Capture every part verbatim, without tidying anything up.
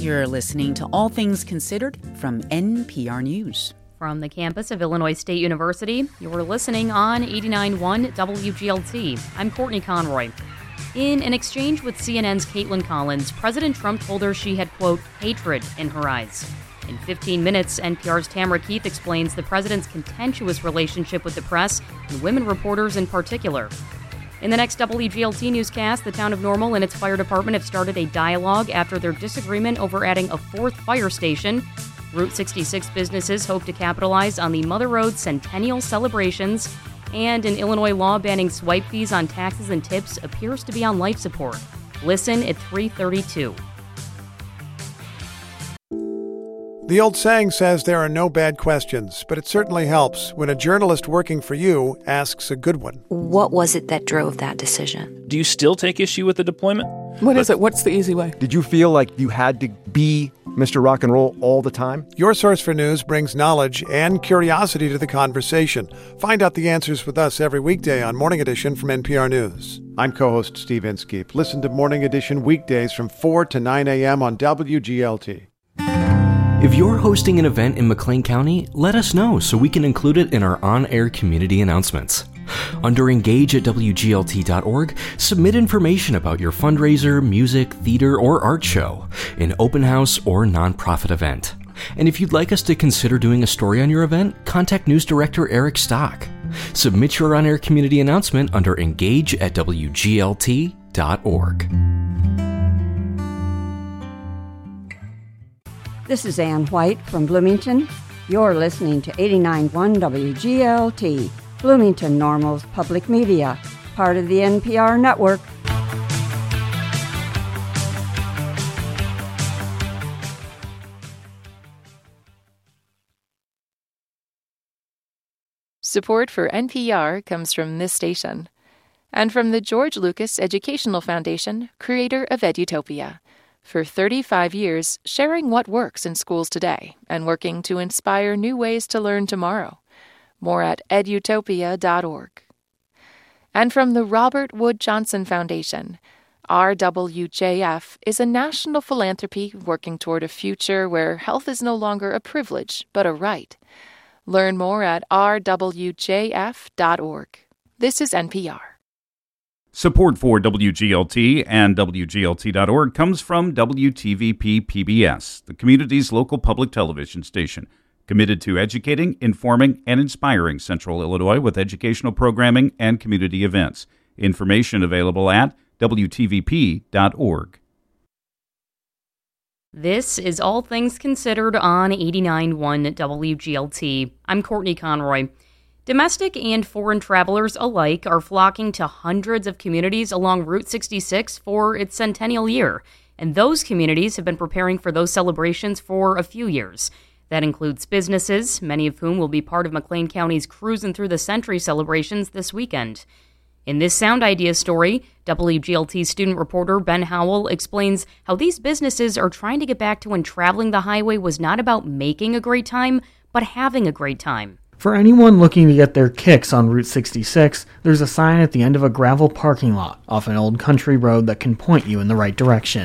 You're listening to All Things Considered from N P R News. From the campus of Illinois State University, you're listening on eighty-nine point one W G L T. I'm Courtney Conroy. In an exchange with C N N's Caitlin Collins, President Trump told her she had, quote, hatred in her eyes. In fifteen minutes, N P R's Tamara Keith explains the president's contentious relationship with the press and women reporters in particular. In the next W G L T newscast, the town of Normal and its fire department have started a dialogue after their disagreement over adding a fourth fire station. Route sixty-six businesses hope to capitalize on the Mother Road centennial celebrations, and an Illinois law banning swipe fees on taxes and tips appears to be on life support. Listen at three thirty-two. The old saying says there are no bad questions, but it certainly helps when a journalist working for you asks a good one. What was it that drove that decision? Do you still take issue with the deployment? What is it? What's the easy way? Did you feel like you had to be Mister Rock and Roll all the time? Your Source for News brings knowledge and curiosity to the conversation. Find out the answers with us every weekday on Morning Edition from N P R News. I'm co-host Steve Inskeep. Listen to Morning Edition weekdays from four to nine a.m. on W G L T. If you're hosting an event in McLean County, let us know so we can include it in our on-air community announcements. Under engage at W G L T dot org, submit information about your fundraiser, music, theater, or art show, an open house, or nonprofit event. And if you'd like us to consider doing a story on your event, contact News Director Eric Stock. Submit your on-air community announcement under engage at W G L T dot org. This is Ann White from Bloomington. You're listening to eighty-nine point one W G L T, Bloomington Normal's public media, part of the N P R network. Support for N P R comes from this station and from the George Lucas Educational Foundation, creator of Edutopia. For thirty-five years, sharing what works in schools today and working to inspire new ways to learn tomorrow. More at edutopia dot org. And from the Robert Wood Johnson Foundation, R W J F is a national philanthropy working toward a future where health is no longer a privilege, but a right. Learn more at R W J F dot org. This is N P R. Support for W G L T and W G L T dot org comes from W T V P P B S, the community's local public television station, committed to educating, informing, and inspiring Central Illinois with educational programming and community events. Information available at W T V P dot org. This is All Things Considered on eighty-nine point one W G L T. I'm Courtney Conroy. Domestic and foreign travelers alike are flocking to hundreds of communities along Route sixty-six for its centennial year, and those communities have been preparing for those celebrations for a few years. That includes businesses, many of whom will be part of McLean County's Cruisin' Through the Century celebrations this weekend. In this Sound Idea story, W G L T student reporter Ben Howell explains how these businesses are trying to get back to when traveling the highway was not about making a great time, but having a great time. For anyone looking to get their kicks on Route sixty-six, there's a sign at the end of a gravel parking lot off an old country road that can point you in the right direction.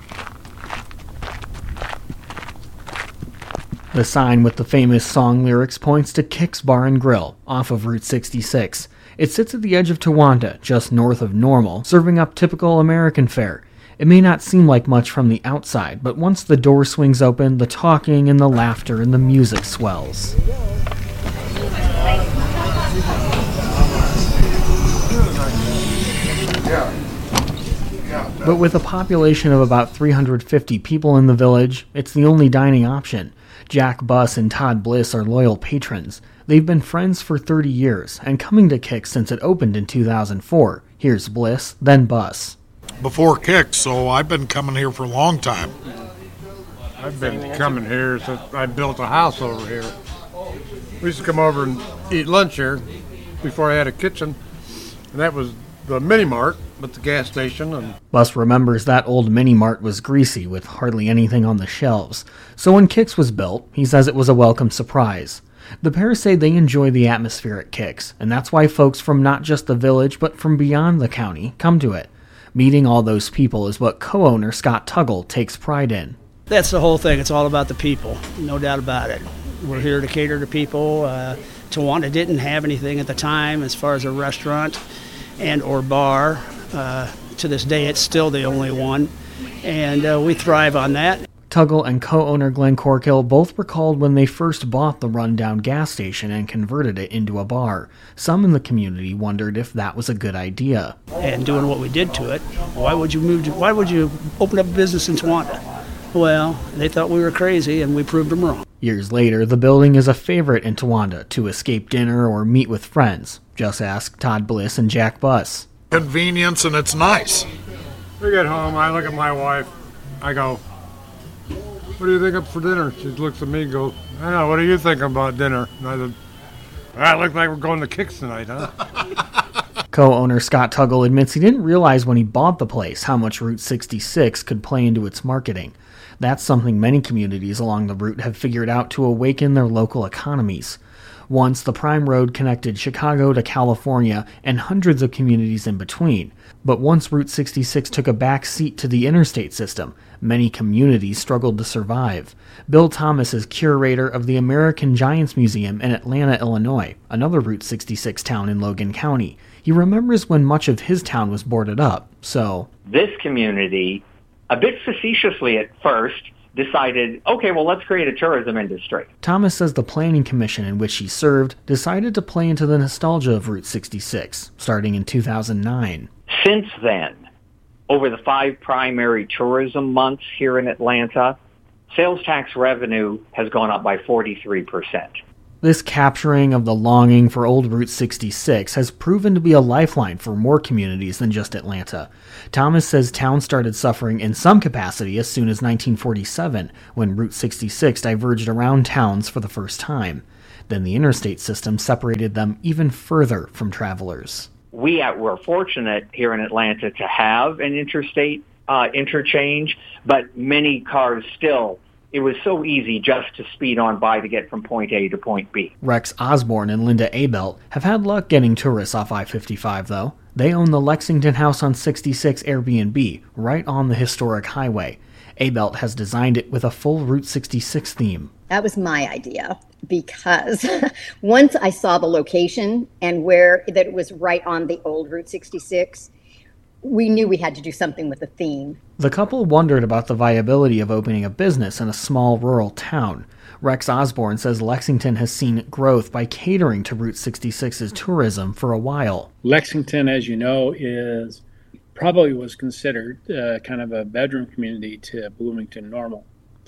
The sign with the famous song lyrics points to Kicks Bar and Grill off of Route sixty-six. It sits at the edge of Towanda, just north of Normal, serving up typical American fare. It may not seem like much from the outside, but once the door swings open, the talking and the laughter and the music swells. But with a population of about three hundred fifty people in the village, it's the only dining option. Jack Buss and Todd Bliss are loyal patrons. They've been friends for thirty years, and coming to Kicks since it opened in two thousand four. Here's Bliss, then Buss. Before Kicks, so I've been coming here for a long time. I've been coming here since I built a house over here. We used to come over and eat lunch here before I had a kitchen, and that was the mini mart with the gas station. And Buss remembers that old mini mart was greasy with hardly anything on the shelves. So when Kicks was built, he says it was a welcome surprise. The pair say they enjoy the atmosphere at Kicks, and that's why folks from not just the village but from beyond the county come to it. Meeting all those people is what co-owner Scott Tuggle takes pride in. That's the whole thing. It's all about the people, no doubt about it. We're here to cater to people. Uh, Towanda didn't have anything at the time as far as a restaurant and or bar. Uh, to this day, it's still the only one, and uh, we thrive on that. Tuggle and co-owner Glenn Corkill both recalled when they first bought the rundown gas station and converted it into a bar. Some in the community wondered if that was a good idea. And doing what we did to it, why would you move to, why would you open up a business in Towanda? Well, they thought we were crazy, and we proved them wrong. Years later, the building is a favorite in Towanda to escape dinner or meet with friends. Just ask Todd Bliss and Jack Buss. Convenience, and it's nice. We get home, I look at my wife, I go, "What do you think up for dinner?" She looks at me and goes, "I don't know, what are you thinking about dinner?" And I said, "Ah, it looks like we're going to Kicks tonight, huh?" Co-owner Scott Tuggle admits he didn't realize when he bought the place how much Route sixty-six could play into its marketing. That's something many communities along the route have figured out to awaken their local economies. Once, the Prime Road connected Chicago to California and hundreds of communities in between. But once Route sixty-six took a back seat to the interstate system, many communities struggled to survive. Bill Thomas is curator of the American Giants Museum in Atlanta, Illinois, another Route sixty-six town in Logan County. He remembers when much of his town was boarded up, so... This community, a bit facetiously at first, decided, okay, well, let's create a tourism industry. Thomas says the Planning Commission in which he served decided to play into the nostalgia of Route sixty-six, starting in two thousand nine. Since then, over the five primary tourism months here in Atlanta, sales tax revenue has gone up by forty-three percent. This capturing of the longing for old Route sixty-six has proven to be a lifeline for more communities than just Atlanta. Thomas says towns started suffering in some capacity as soon as nineteen forty-seven, when Route sixty-six diverged around towns for the first time. Then the interstate system separated them even further from travelers. We were fortunate here in Atlanta to have an interstate uh, interchange, but many cars still, it was so easy just to speed on by to get from point A to point B. Rex Osborne and Linda Abelt have had luck getting tourists off I fifty-five, though. They own the Lexington House on sixty-six Airbnb, right on the historic highway. Abelt has designed it with a full Route sixty-six theme. That was my idea, because once I saw the location and where that it was right on the old Route sixty-six, we knew we had to do something with the theme. The couple wondered about the viability of opening a business in a small rural town. Rex Osborne says Lexington has seen growth by catering to Route sixty-six's tourism for a while. Lexington, as you know, is probably was considered uh, kind of a bedroom community to Bloomington Normal,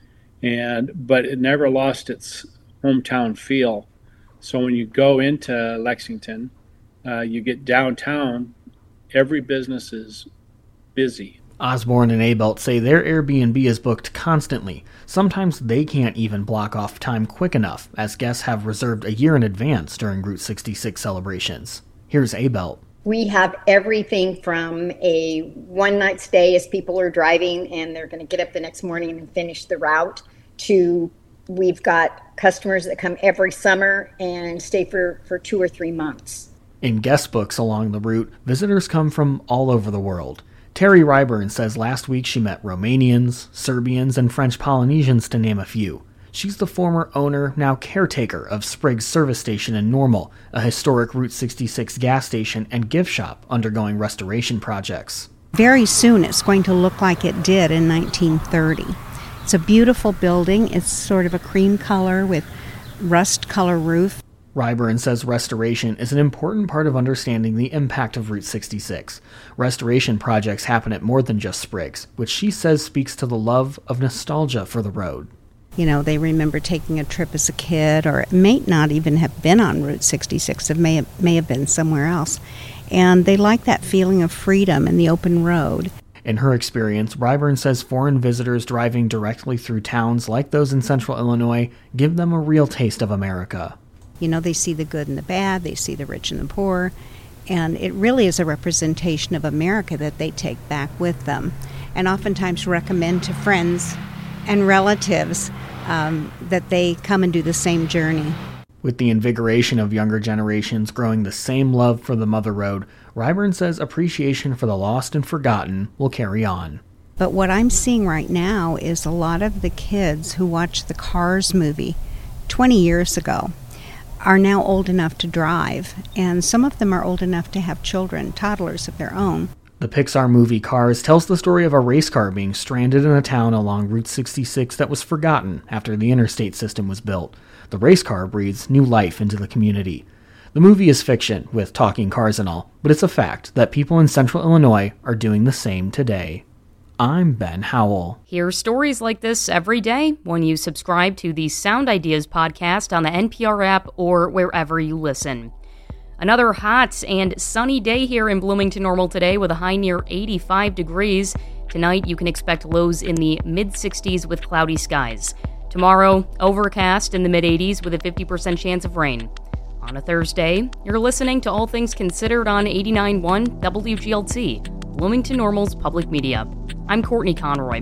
and but it never lost its hometown feel. So when you go into Lexington, uh, you get downtown, every business is busy. Osborne and Abelt say their Airbnb is booked constantly. Sometimes they can't even block off time quick enough, as guests have reserved a year in advance during Route sixty-six celebrations. Here's Abelt. We have everything from a one-night stay as people are driving and they're going to get up the next morning and finish the route, to we've got customers that come every summer and stay for, for two or three months. In guest books along the route, visitors come from all over the world. Terry Ryburn says last week she met Romanians, Serbians, and French Polynesians, to name a few. She's the former owner, now caretaker, of Spriggs Service Station in Normal, a historic Route sixty-six gas station and gift shop undergoing restoration projects. Very soon it's going to look like it did in nineteen thirty. It's a beautiful building. It's sort of a cream color with rust color roof. Ryburn says restoration is an important part of understanding the impact of Route sixty-six. Restoration projects happen at more than just Spriggs, which she says speaks to the love of nostalgia for the road. You know, they remember taking a trip as a kid, or it may not even have been on Route sixty-six. It may have, may have been somewhere else. And they like that feeling of freedom and the open road. In her experience, Ryburn says foreign visitors driving directly through towns like those in central Illinois give them a real taste of America. You know, they see the good and the bad, they see the rich and the poor, and it really is a representation of America that they take back with them, and oftentimes recommend to friends and relatives um, that they come and do the same journey. With the invigoration of younger generations growing the same love for the Mother Road, Ryburn says appreciation for the lost and forgotten will carry on. But what I'm seeing right now is a lot of the kids who watched the Cars movie twenty years ago are now old enough to drive, and some of them are old enough to have children, toddlers of their own. The Pixar movie Cars tells the story of a race car being stranded in a town along Route sixty-six that was forgotten after the interstate system was built. The race car breathes new life into the community. The movie is fiction, with talking cars and all, but it's a fact that people in central Illinois are doing the same today. I'm Ben Howell. Hear stories like this every day when you subscribe to the Sound Ideas podcast on the N P R app or wherever you listen. Another hot and sunny day here in Bloomington Normal today with a high near eighty-five degrees. Tonight you can expect lows in the mid-sixties with cloudy skies. Tomorrow, overcast in the mid-eighties with a fifty percent chance of rain. On a Thursday, you're listening to All Things Considered on eighty-nine point one W G L T, Bloomington Normal's public media. I'm Courtney Conroy.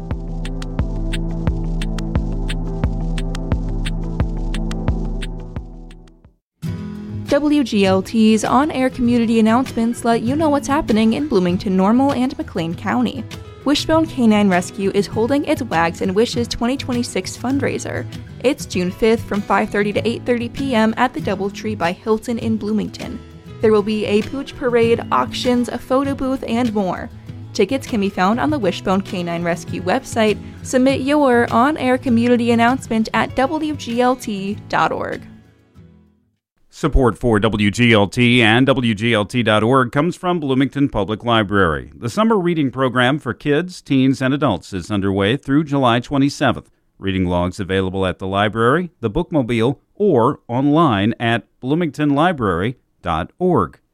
W G L T's on-air community announcements let you know what's happening in Bloomington Normal and McLean County. Wishbone Canine Rescue is holding its Wags and Wishes twenty twenty-six fundraiser. It's June fifth from five thirty to eight thirty p.m. at the Doubletree by Hilton in Bloomington. There will be a pooch parade, auctions, a photo booth, and more. Tickets can be found on the Wishbone Canine Rescue website. Submit your on-air community announcement at W G L T dot org. Support for W G L T and W G L T dot org comes from Bloomington Public Library. The summer reading program for kids, teens, and adults is underway through July twenty-seventh. Reading logs available at the library, the bookmobile, or online at bloomington library dot org.